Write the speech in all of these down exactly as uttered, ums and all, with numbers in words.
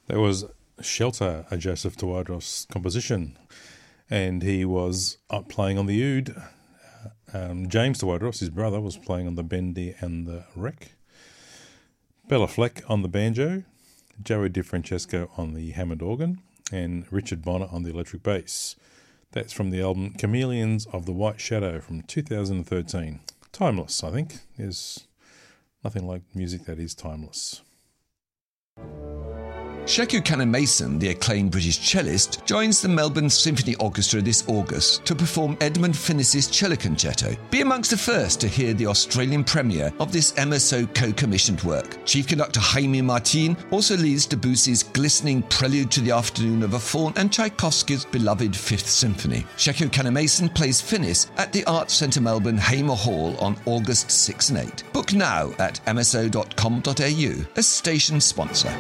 That was Shelter, a Joseph Tawadros composition, and he was up playing on the oud. Um, James Tawadros, his brother, was playing on the bendy and the rec. Bella Fleck on the banjo, Joey DiFrancesco on the hammered organ, and Richard Bonner on the electric bass. That's from the album Chameleons of the White Shadow from two thousand thirteen. Timeless, I think. There's nothing like music that is timeless. Sheku Kanneh-Mason, the acclaimed British cellist, joins the Melbourne Symphony Orchestra this August to perform Edmund Finnis's Cello Concerto. Be amongst the first to hear the Australian premiere of this M S O co-commissioned work. Chief conductor Jaime Martin also leads Debussy's glistening Prelude to the Afternoon of a Faun and Tchaikovsky's beloved Fifth Symphony. Sheku Kanneh-Mason plays Finnis at the Arts Centre Melbourne Hamer Hall on August sixth and eighth. Book now at m s o dot com dot a u, a station sponsor.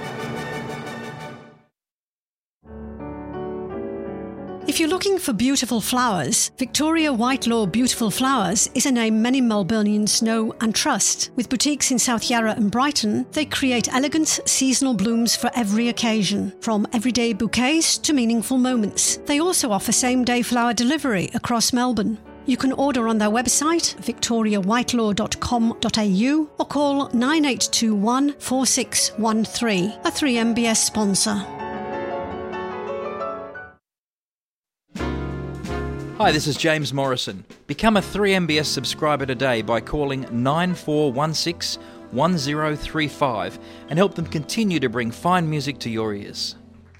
If you're looking for beautiful flowers, Victoria Whitelaw Beautiful Flowers is a name many Melburnians know and trust. With boutiques in South Yarra and Brighton, they create elegant, seasonal blooms for every occasion, from everyday bouquets to meaningful moments. They also offer same-day flower delivery across Melbourne. You can order on their website, victoria whitelaw dot com dot a u, or call nine eight two one, four six one three, a three M B S sponsor. Hi, this is James Morrison. Become a three M B S subscriber today by calling nine four one six, one zero three five and help them continue to bring fine music to your ears.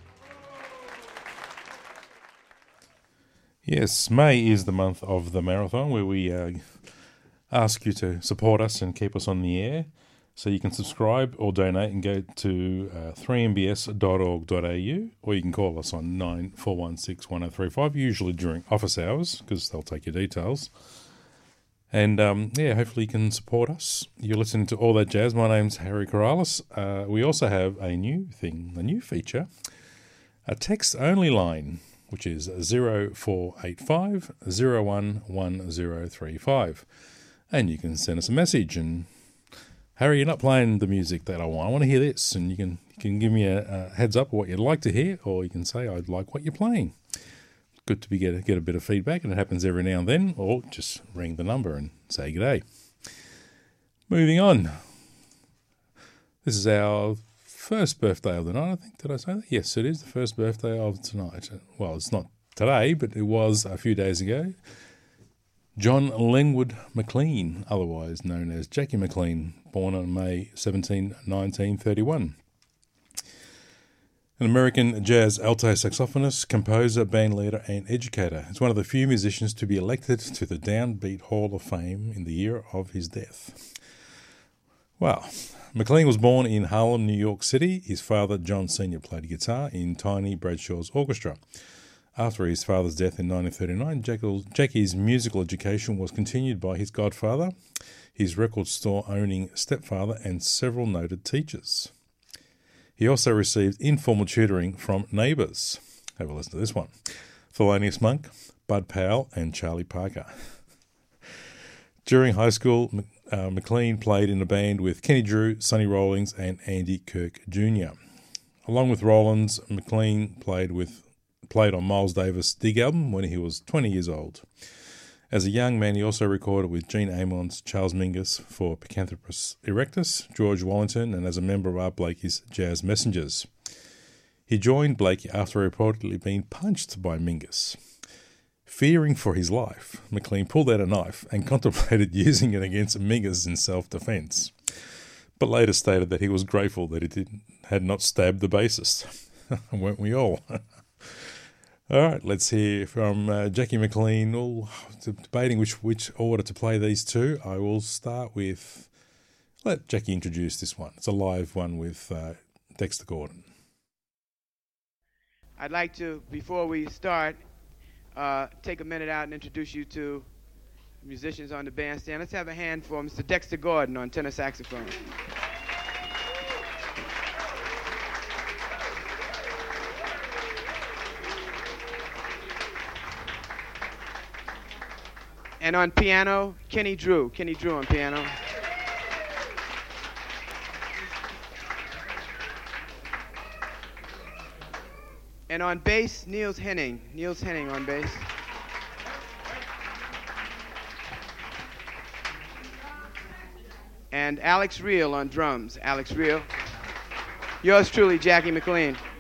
Yes, May is the month of the marathon where we uh, ask you to support us and keep us on the air. So you can subscribe or donate and go to uh, three m b s dot org dot a u, or you can call us on nine four one six, one zero three five, usually during office hours because they'll take your details. And um, yeah, hopefully you can support us. You're listening to All That Jazz. My name's Harry Corrales. Uh, we also have a new thing, a new feature, a text-only line, which is zero four eight five, zero one one zero three five. And you can send us a message and, Harry, you're not playing the music that I want. I want to hear this. And you can you can give me a, a heads up of what you'd like to hear, or you can say, I'd like what you're playing. Good to be get, get a bit of feedback, and it happens every now and then, or just ring the number and say g'day. Moving on. This is our first birthday of the night, I think. Did I say that? Yes, it is the first birthday of tonight. Well, it's not today, but it was a few days ago. John Lenwood McLean, otherwise known as Jackie McLean, born on May seventeenth, nineteen thirty-one. An American jazz alto saxophonist, composer, bandleader and educator. He's one of the few musicians to be elected to the Downbeat Hall of Fame in the year of his death. Wow. McLean was born in Harlem, New York City. His father, John Senior, played guitar in Tiny Bradshaw's orchestra. After his father's death in nineteen thirty-nine, Jackie's musical education was continued by his godfather, his record store-owning stepfather, and several noted teachers. He also received informal tutoring from neighbours. Have a listen to this one. Thelonious Monk, Bud Powell, and Charlie Parker. During high school, uh, McLean played in a band with Kenny Drew, Sonny Rollins, and Andy Kirk Junior Along with Rollins, McLean played with played on Miles Davis' Dig album when he was twenty years old. As a young man, he also recorded with Gene Ammons, Charles Mingus for Picanthropus Erectus, George Wallington, and as a member of Art Blakey's Jazz Messengers. He joined Blakey after reportedly being punched by Mingus. Fearing for his life, McLean pulled out a knife and contemplated using it against Mingus in self-defense, but later stated that he was grateful that he did, had not stabbed the bassist. Weren't we all? All right, let's hear from uh, Jackie McLean. All debating which, which order to play these two. I will start with, let Jackie introduce this one. It's a live one with uh, Dexter Gordon. I'd like to, before we start, uh, take a minute out and introduce you to musicians on the bandstand. Let's have a hand for Mister Dexter Gordon on tenor saxophone. And on piano, Kenny Drew. Kenny Drew on piano. And on bass, Niels Henning. Niels Henning on bass. And Alex Reel on drums. Alex Reel. Yours truly, Jackie McLean.